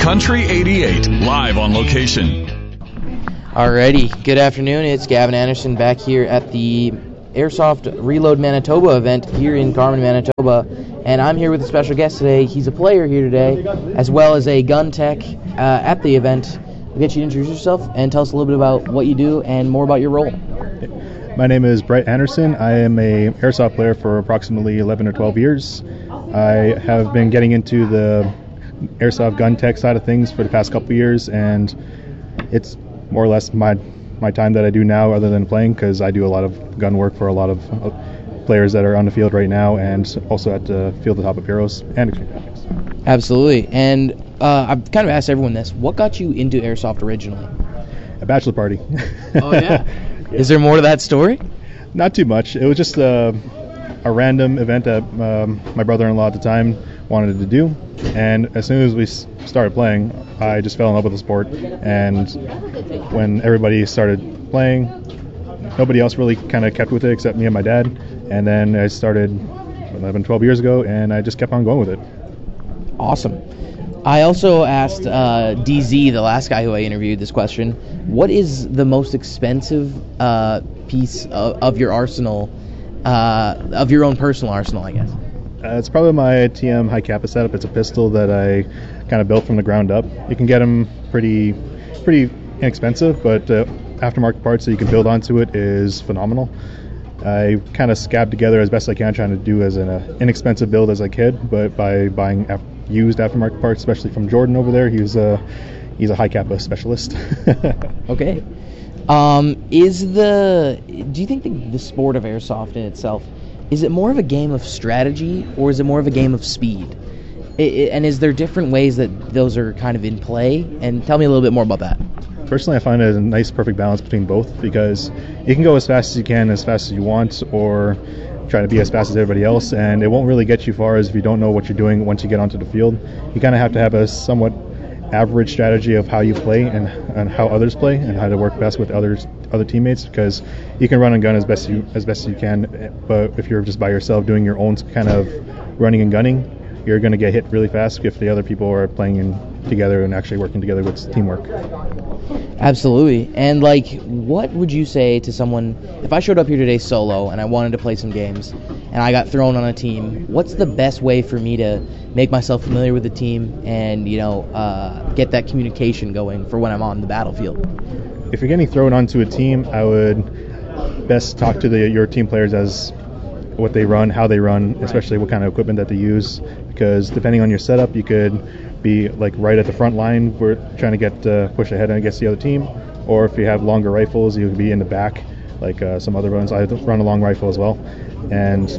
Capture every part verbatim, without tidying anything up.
Country eighty-eight, live on location. Alrighty, good afternoon. It's Gavin Anderson back here at the Airsoft Reload Manitoba event here in Carman, Manitoba. And I'm here with a special guest today. He's a player here today, as well as a gun tech uh, at the event. We'll get you to introduce yourself and tell us a little bit about what you do and more about your role. My name is Brett Anderson. I am a airsoft player for approximately eleven or twelve years. I have been getting into the airsoft gun tech side of things for the past couple of years, and it's more or less my my time that I do now other than playing, because I do a lot of gun work for a lot of players that are on the field right now, and also at the Field of Top of Heroes and Extreme Graphics. Absolutely. And uh, I've kind of asked everyone this. What got you into airsoft originally? A bachelor party. Oh, yeah? Yeah. Is there more to that story? Not too much. It was just a, a random event that um, my brother-in-law at the time wanted to do, and as soon as we started playing, I just fell in love with the sport. And when everybody started playing, nobody else really kind of kept with it except me and my dad. And then I started eleven, twelve years ago, and I just kept on going with it. Awesome. I also asked uh, D Z, the last guy who I interviewed, this question. What is the most expensive uh, piece of, of your arsenal, uh, of your own personal arsenal, I guess? Uh, it's probably my T M High Kappa setup. It's a pistol that I kind of built from the ground up. You can get them pretty pretty inexpensive, but uh, aftermarket parts that you can build onto it is phenomenal. I kind of scabbed together as best I can, trying to do as an uh, inexpensive build as I could, but by buying af- used aftermarket parts, especially from Jordan over there. He's a, he's a High Kappa specialist. Okay. Um, is the, do you think the, the sport of airsoft in itself, is it more of a game of strategy, or is it more of a game of speed? It, it, and is there different ways that those are kind of in play? And tell me a little bit more about that. Personally, I find it a nice, perfect balance between both, because you can go as fast as you can, as fast as you want, or try to be as fast as everybody else, and it won't really get you far as if you don't know what you're doing once you get onto the field. You kind of have to have a somewhat average strategy of how you play and, and how others play, and how to work best with others, other teammates, because you can run and gun as best you as best as you can, but if you're just by yourself doing your own kind of running and gunning, you're going to get hit really fast if the other people are playing in together and actually working together with teamwork. Absolutely. And like, what would you say to someone, if I showed up here today solo and I wanted to play some games and I got thrown on a team, what's the best way for me to make myself familiar with the team and, you know, uh, get that communication going for when I'm on the battlefield? If you're getting thrown onto a team, I would best talk to the, your team players as what they run, how they run, especially what kind of equipment that they use, because depending on your setup, you could be like right at the front line, we're trying to get uh, push ahead against the other team, or if you have longer rifles, you could be in the back, like uh, some other runs. I run a long rifle as well, and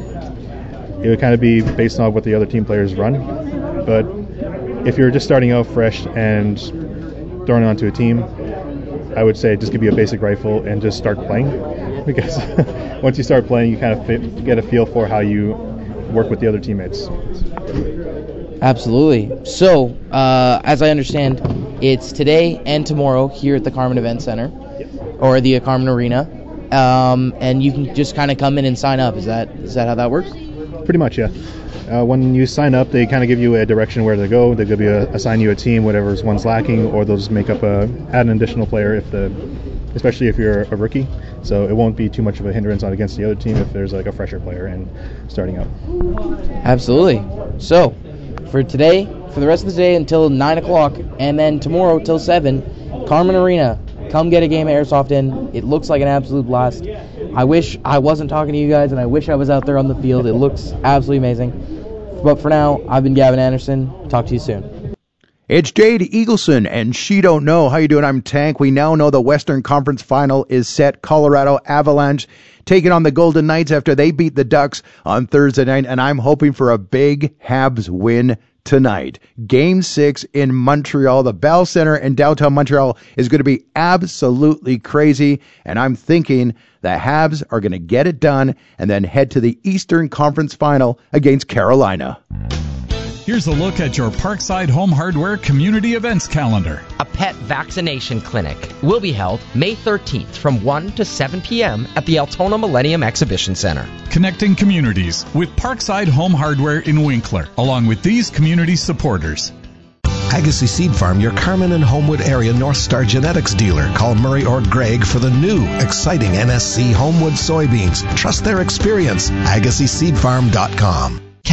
it would kind of be based on what the other team players run. But if you're just starting out fresh and throwing onto a team, I would say just give you a basic rifle and just start playing, because once you start playing, you kind of fit, get a feel for how you work with the other teammates. Absolutely. So, uh, as I understand, it's today and tomorrow here at the Carman Event Center, Yes. or the Carman Arena, um, and you can just kind of come in and sign up. Is that is that how that works? Pretty much, yeah. Uh, when you sign up, they kind of give you a direction where to go. They give you a, assign you a team, whatever's one's lacking, or they'll just make up a add an additional player if the, especially if you're a rookie. So it won't be too much of a hindrance on against the other team if there's like a fresher player in starting out. Absolutely. So, for today, for the rest of the day until nine o'clock, and then tomorrow till seven, Carman Arena. Come get a game of airsoft in. It looks like an absolute blast. I wish I wasn't talking to you guys, and I wish I was out there on the field. It looks absolutely amazing. But for now, I've been Gavin Anderson. Talk to you soon. It's Jade Eagleson, and She Don't Know. How you doing? I'm Tank. We now know the Western Conference Final is set. Colorado Avalanche taking on the Golden Knights after they beat the Ducks on Thursday night, and I'm hoping for a big Habs win tonight. Game six in Montreal. The Bell Center in downtown Montreal is going to be absolutely crazy, and I'm thinking the Habs are going to get it done and then head to the Eastern Conference Final against Carolina. Here's a look at your Parkside Home Hardware community events calendar. A pet vaccination clinic will be held May thirteenth from one to seven p.m. at the Altona Millennium Exhibition Center. Connecting communities with Parkside Home Hardware in Winkler, along with these community supporters. Agassiz Seed Farm, your Carmen and Homewood area North Star Genetics dealer. Call Murray or Greg for the new, exciting N S C Homewood soybeans. Trust their experience. Agassiz Seed Farm dot com.